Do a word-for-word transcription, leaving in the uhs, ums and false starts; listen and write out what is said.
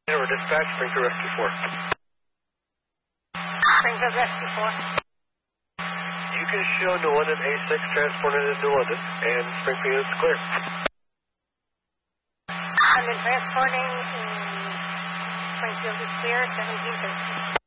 Or dispatch, Springfield Rescue four. Springfield Rescue four. You can show no one at A six transported into London, and Springfield is clear. London transporting in Springfield is clear, seventeen thirteen.